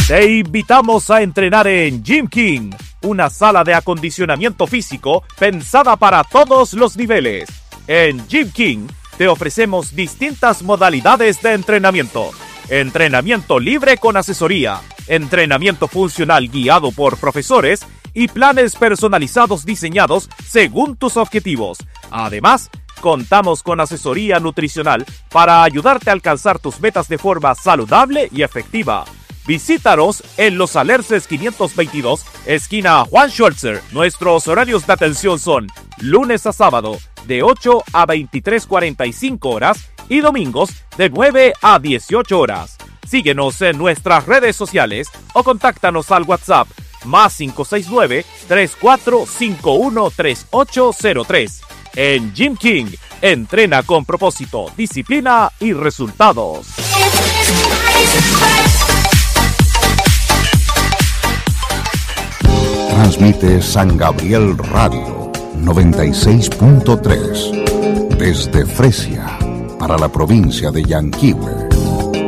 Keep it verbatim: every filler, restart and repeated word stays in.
Te invitamos a entrenar en Gym King, una sala de acondicionamiento físico pensada para todos los niveles. En Gym King te ofrecemos distintas modalidades de entrenamiento. Entrenamiento libre con asesoría, entrenamiento funcional guiado por profesores y planes personalizados diseñados según tus objetivos. Además, contamos con asesoría nutricional para ayudarte a alcanzar tus metas de forma saludable y efectiva. Visítanos en Los Alerces quinientos veintidós, esquina Juan Schulzer. Nuestros horarios de atención son lunes a sábado de ocho a veintitrés cuarenta y cinco horas y domingos de nueve a dieciocho horas. Síguenos en nuestras redes sociales o contáctanos al WhatsApp más cinco seis nueve, tres cuatro cinco uno, tres ocho cero tres. En Gym King, entrena con propósito, disciplina y resultados. Transmite San Gabriel Radio noventa y seis punto tres desde Fresia para la provincia de Yanquihue.